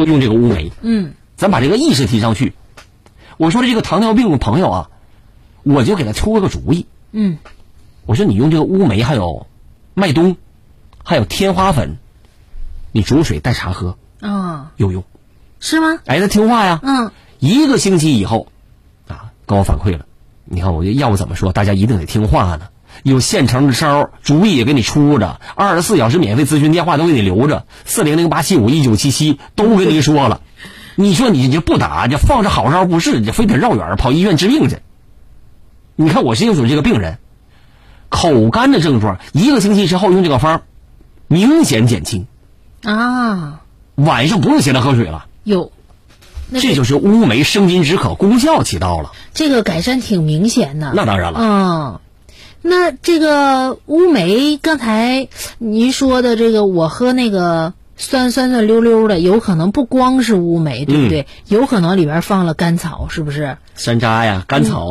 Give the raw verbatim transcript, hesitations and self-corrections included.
说用这个乌梅， 嗯， 咱把这个意识提上去。我说这个糖尿病的朋友啊，我就给他出了个主意， 嗯， 我说你用这个乌梅还有麦冬还有天花粉，你煮水代茶喝啊， 有用， 是吗？ 哎，他听话呀， 嗯， 一个星期以后啊，跟我反馈了。你看我要不怎么说，大家一定得听话呢。有现成的招，主意也给你出着，二十四小时免费咨询电话都给你留着，四零零八七五一九七七都跟您说了。你说你这不打，这放着好招不是，这非得绕远跑医院治病去。你看我是就属于这个病人，口干的症状，一个星期之后用这个方，明显减轻啊， 晚上不用起来喝水了。 有。 这就是乌梅生津止渴功效起到了， 这个改善挺明显的。 那当然了。 嗯，那这个乌梅，刚才您说的这个，我喝那个酸酸酸溜溜的，有可能不光是乌梅，对不对？嗯、有可能里边放了甘草，是不是？ 山楂呀，甘草。